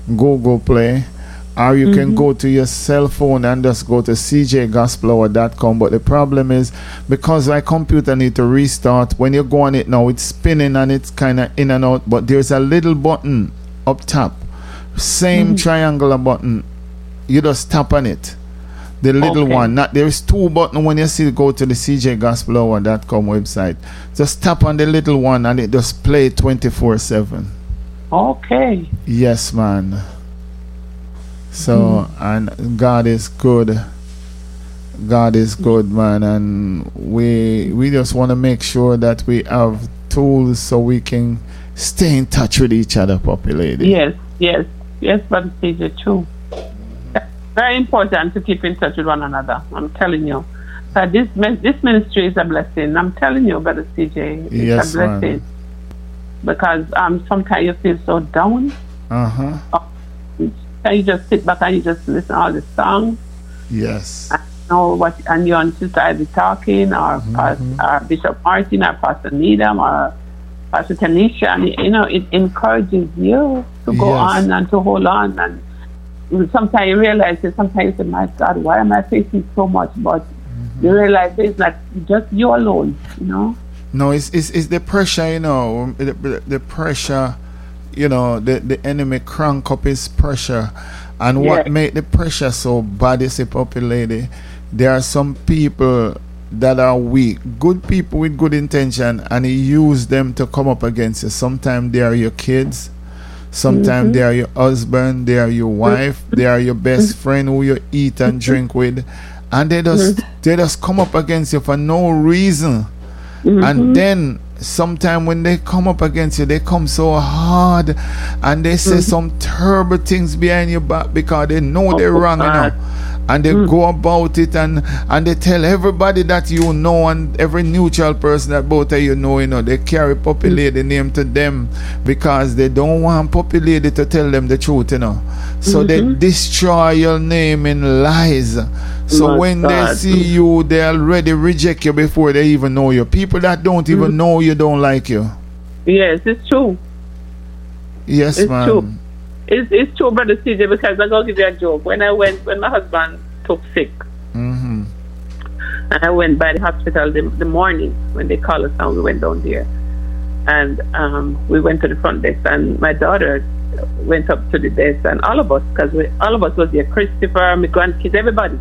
Google Play, or you can go to your cell phone and just go to cjgospelhour.com. But the problem is, because my computer need to restart, when you go on it now, it's spinning and it's kind of in and out, but there's a little button up top, same triangular button, you just tap on it, the little one. Not, there's two buttons. When you see, go to the cjgospelhour.com website, just tap on the little one and it just play 24/7. Okay. Yes, man. So, and God is good. God is good, man. And we just want to make sure that we have tools so we can stay in touch with each other, Puppy Lady. Yes, Brother CJ, true. Very important to keep in touch with one another. I'm telling you. This ministry is a blessing. I'm telling you, Brother CJ, it's a blessing. Man. Because sometimes you feel so down. And you just sit back and you just listen to all the songs. Yes. And you know what, and you and Sister Ivy talking, or Bishop Martin, or Pastor Needham, or Pastor Tanisha, and you know, it encourages you to go on and to hold on. And sometimes you realize that sometimes you say, my God, why am I facing so much? But you realize it's not just you alone, you know. No, it's the pressure, you know, the pressure. You know, the enemy crank up his pressure, and what make the pressure so bad is, a Puppy Lady, there are some people that are weak, good people with good intention, and he use them to come up against you. Sometimes they are your kids, sometimes they are your husband, they are your wife, they are your best friend who you eat and drink with, and they just come up against you for no reason. And then sometimes when they come up against you, they come so hard and they say some terrible things behind your back because they know they're wrong, you know. And they go about it and they tell everybody that you know, and every neutral person that both of you know, they carry Puppy Lady name to them because they don't want Puppy Lady to tell them the truth, you know. So they destroy your name in lies. So when they see you, they already reject you before they even know you. People that don't even know you don't like you. Yes, it's true. Yes, it's man. True. It's true, Brother CJ, because I'm going to give you a joke. When my husband took sick, and I went by the hospital the morning when they called us and we went down there. And we went to the front desk, and my daughter went up to the desk, and all of us, because all of us was there, Christopher, my grandkids, everybody.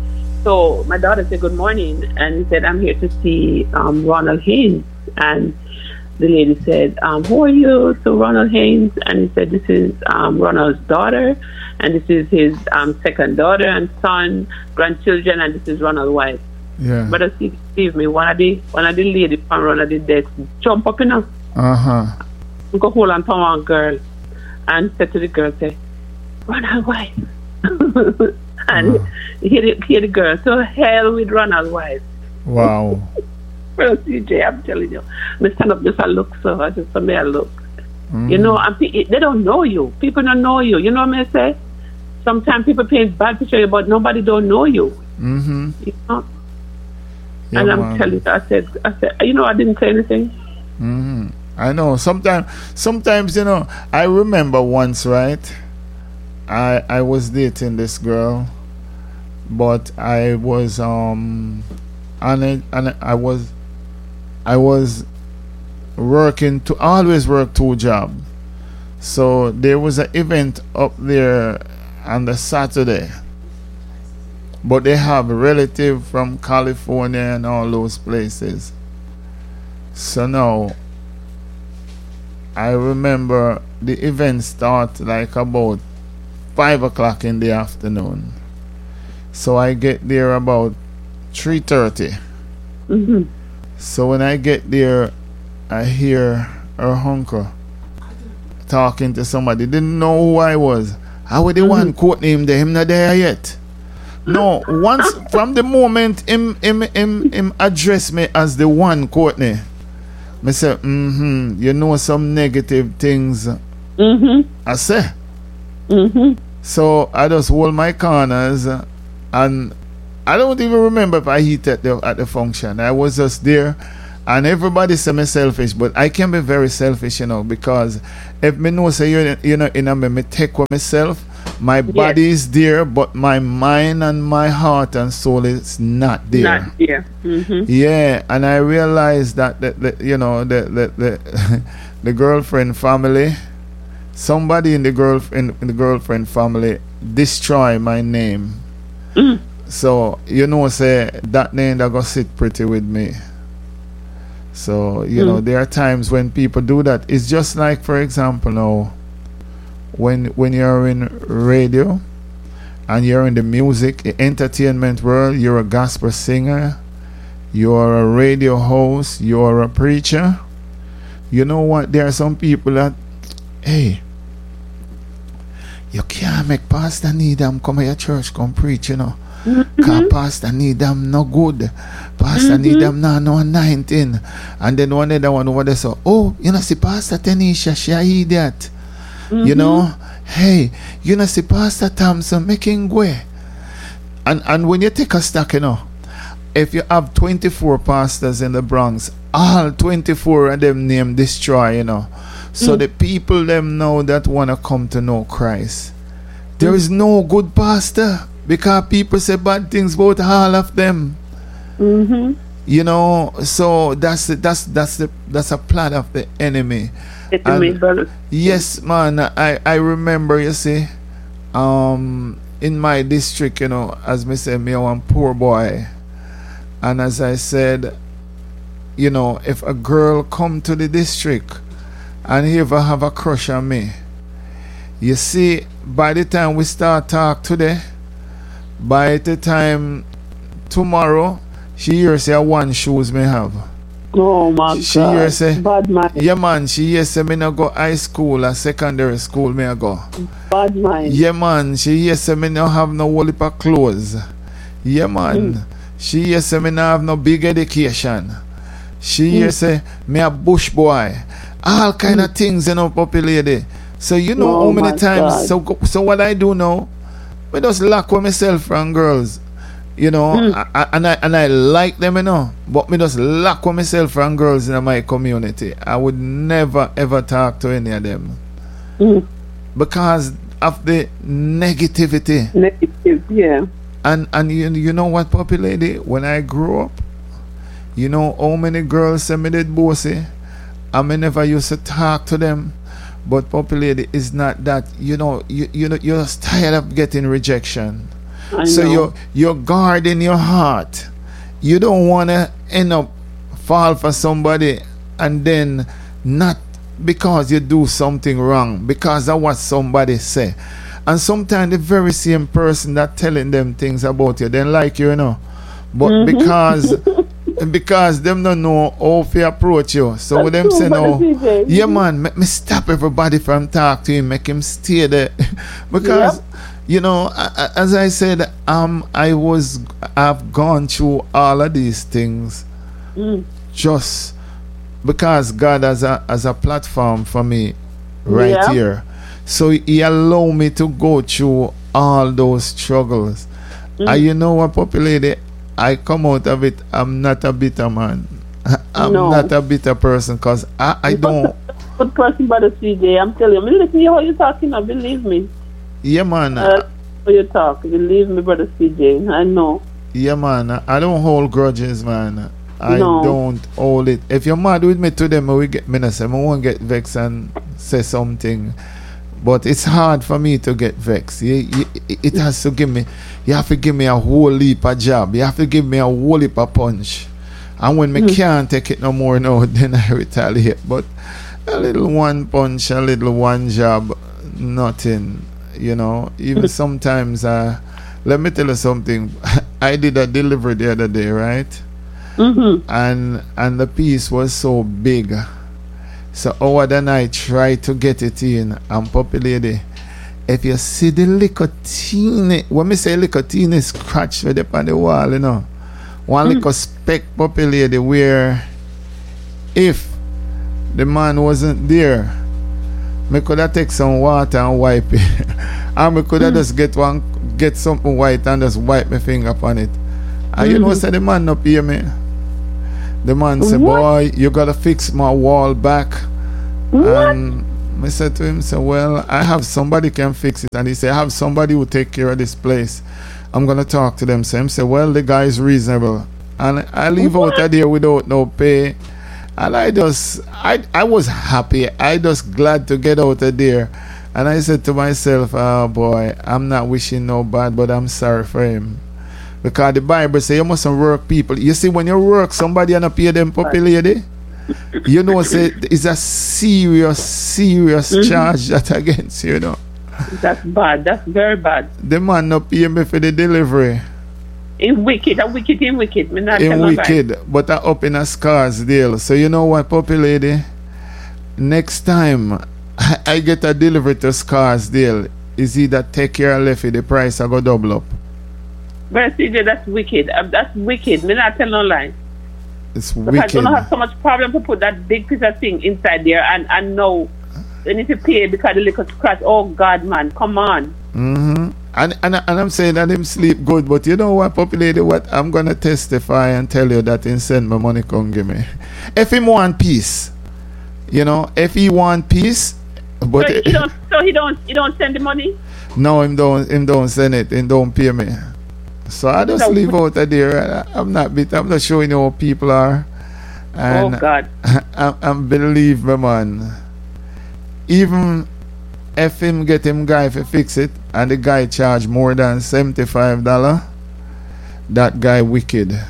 So my daughter said, good morning, and he said, I'm here to see Ronald Haynes. And the lady said, who are you? So Ronald Haynes, and he said, this is Ronald's daughter, and this is his second daughter and son, grandchildren, and this is Ronald's wife. Yeah. But Steve, me one of the lady from Ronald the desk jump up, you know. Go hold on to one girl and said to the girl, say, Ronald's wife. And hear the girl, so hell with Ronald's wife. Wow. Well, CJ, I'm telling you, I stand up just a look, so I just may I look. You know, and they don't know you. People don't know you. You know what I say? Sometimes people paint bad picture, but nobody don't know you. You know? Yeah, and I'm telling you, I said, you know, I didn't say anything. I know. Sometimes, you know, I remember once, right? I was dating this girl, but I was and I was working to always work two jobs. So there was an event up there on the Saturday, but they have a relative from California and all those places. So now I remember the event start like about 5 o'clock in the afternoon. So I get there about 3:30. So when I get there, I hear her uncle talking to somebody. Didn't know who I was. I was the one quote him there. Him not there yet. No, once from the moment him address me as the one quote me say, you know some negative things. I say. So I just hold my corners, and I don't even remember if I hit at the function. I was just there, And everybody say me selfish, but I can be very selfish, because if me know say me take with myself, my body is there, but my mind and my heart and soul is not there. Not there. Mm-hmm. Yeah, and I realized that the the girlfriend family, somebody in the girlfriend family destroy my name. Mm. So say that name that go sit pretty with me. So there are times when people do that. It's just like, for example, now when you're in radio and you're in the music, the entertainment world, you're a gospel singer, you're a radio host, you're a preacher. You know what? There are some people that, hey, you can't make Pastor Needham come to your church, come preach, Because Pastor Needham no good. Pastor Needham no anointing. And then one other one over there say, oh, see Pastor Tanisha, she a idiot. Hey, see Pastor Thompson making way. And when you take a stock, if you have 24 pastors in the Bronx, all 24 of them name destroy, So the people them know that want to come to know Christ. There is no good pastor because people say bad things about all of them. Mm-hmm. So that's a plot of the enemy. Yes, man. I remember, you see, in my district, as me say, me one poor boy, and as I said, if a girl come to the district and he ever have a crush on me, you see, by the time we start talk today, by the time tomorrow, she hears say one shoes me have. Oh my she God. Hear say, bad mind. Yeah man, she hears say me no go high school or secondary school me I go. Bad mind. Yeah man, she hears say me no have no whole heap of clothes. Yeah man, she hears say me no have no big education. She hears say me a bush boy. All kind of things, puppy lady. So how many times, so what I do now, I just lock with myself from girls. And I like them, but me just lock with myself from girls in my community. I would never ever talk to any of them. Because of the negativity. Negative, yeah. And you know what, puppy lady, when I grew up, how many girls say me did bossy? I never used to talk to them. But puppy lady, is not that, you're just tired of getting rejection. So you're guarding your heart. You don't want to end up fall for somebody and then not because you do something wrong, because of what somebody say. And sometimes the very same person that telling them things about you, they like you, But because them don't know how to approach you. So with them say no, yeah man, make me stop everybody from talk to him, make him stay there. Because as I said, I've gone through all of these things just because God has a platform for me right here. So he allowed me to go through all those struggles. And you know what, puppy lady, I come out of it, I'm not a bitter man. I'm not a bitter person because I don't. Good person, brother CJ. I'm telling you, listen to how you're talking now, believe me. Yeah, man. How you talk, believe me, brother CJ. I know. Yeah, man. I don't hold grudges, man. I don't hold it. If you're mad with me today, I won't get vexed and say something. But it's hard for me to get vexed. It has to give me. You have to give me a whole heap of job. You have to give me a whole heap of punch. And when me can't take it no more now, then I retaliate. But a little one punch, a little one job, nothing. Even sometimes. Let me tell you something. I did a delivery the other day, right? And the piece was so big. So over the night, try to get it in. And puppy lady, if you see the little teeny, when me say little teeny scratch right up on the wall, one little speck, puppy lady, where if the man wasn't there, me could have take some water and wipe it. And me could have just get something white and just wipe my finger upon it. And say the man not pay me. The man said, boy, you gotta fix my wall back. What? And I said to him, so, well, I have somebody can fix it. And he said, I have somebody who take care of this place. I'm gonna talk to them. So him said, well, the guy is reasonable. And I leave out of there without no pay. And I was happy. I just glad to get out of there. And I said to myself, oh boy, I'm not wishing no bad, but I'm sorry for him. Because the Bible says you mustn't work people. You see, when you work somebody and pay them puppy lady, you know, say it's a serious charge that against you, you know. That's bad. That's very bad. The man not pay me for the delivery. In wicked. Me not in wicked, but I up in a Scarsdale. So you know what, puppy lady? Next time I get a delivery to Scarsdale, is either take care or left it, the price I go double up. But CJ, that's wicked. That's wicked. Me not tell no lie. It's because wicked. I don't have so much problem to put that big piece of thing inside there and know they need to pay because the little scratch. Oh God, man, come on. Mm-hmm. And I'm saying that him sleep good, but you know what, puppy lady, what I'm gonna testify and tell you that him send my money come give me. If him want peace, you know, if he want peace, but so he don't send the money. No, him don't send it. Him don't pay me. So I just leave out of there. I'm not bitter. I'm not showing you how people are. And oh God. I believe me, man. Even if him get him guy to fix it and the guy charge more than $75, that guy wicked.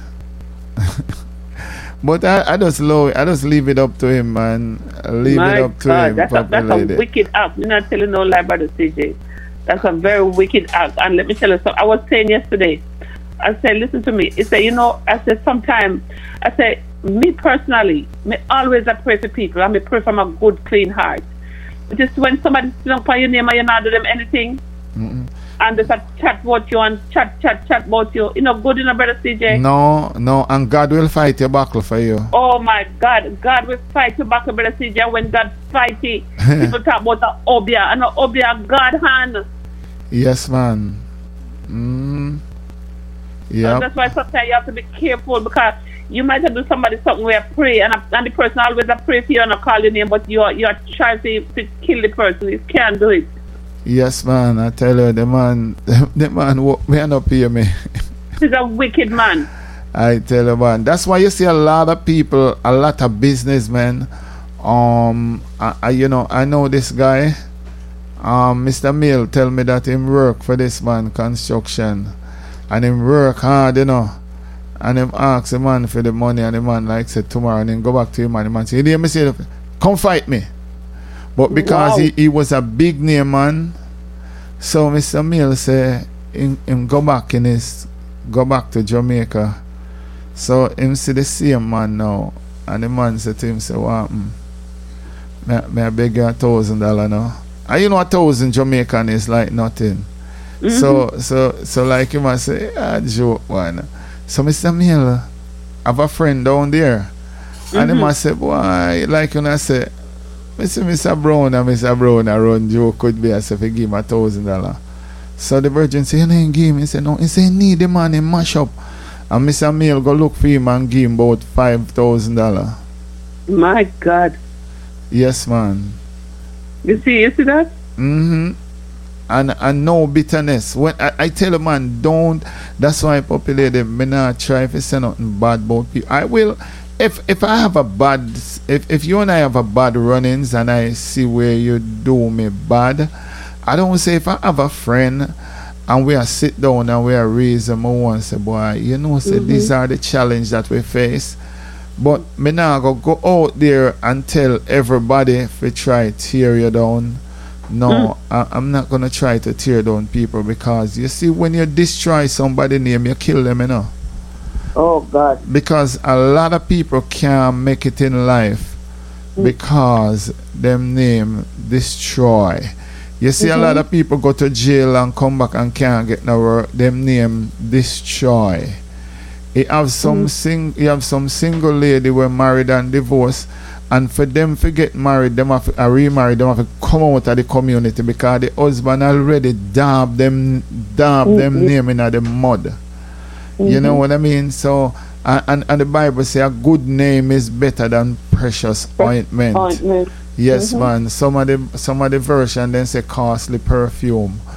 But I just leave it up to him, man. Leave it up to him. That's a wicked act. You're not telling no lie about the CJ. That's a very wicked act. And let me tell you something. I was saying yesterday, I said, listen to me. He said, you know, I said, sometimes, I said, me personally, me always I pray for people. I pray from a good, clean heart. Just when somebody sits up on your name and you not do them anything, and there's a chat about you and chat about you, you know, good in a brother CJ. No, and God will fight your battle for you. Oh my God, God will fight your battle, brother CJ. When God fight it, people talk about the obia, and the obia God hand. Yes, man. Yeah. So that's why sometimes you have to be careful because you might have do somebody something where I pray and the person always I pray for you and I call your name, but you're trying to kill the person. You can't do it. Yes, man. I tell you, the man we are not pay me. He's a wicked man. I tell you, man. That's why you see a lot of people, a lot of businessmen. I know this guy. Mr. Mill tell me that him work for this man construction, and him work hard, you know. And him ask the man for the money, and the man like said tomorrow, and then go back to him, and the man say, you hear me say, come fight me. But because he was a big name man, so Mr. Mill say him go back to Jamaica. So him see the same man now, and the man said to him, say, what happened? May I beg you $1,000 now? And you know 1,000 Jamaican is like nothing. So like him I say, joke one. So Mr. Mill have a friend down there. And him I say, boy, like you know I say, Mr. Brown I run joke could be as if he give him $1,000. So the virgin say, you know him give him. He say, no, he say he need the man in mash up. And Mr. Mill go look for him and give him about $5,000. My God. Yes, man. You see that? And no bitterness. When I tell a man, don't. That's why I populate them. Me not try if say nothing bad about people. I will. If I have a bad, if you and I have a bad run-ins and I see where you do me bad, I don't say if I have a friend and we are sit down and we are reason I want to say, boy, you know, say these are the challenge that we face. But me now go out there and tell everybody if we try to tear you down. No, I'm not going to try to tear down people because you see when you destroy somebody's name, you kill them, you know. Oh, God. Because a lot of people can't make it in life because them name destroy. You see a lot of people go to jail and come back and can't get no work. Them name destroy. You have some single lady were married and divorced, and for them to get married, them have to remarry, them have to come out of the community because the husband already dab them name in the mud. You know what I mean? So And the Bible say a good name is better than precious ointment. Yes, man. Some of the version then say costly perfume.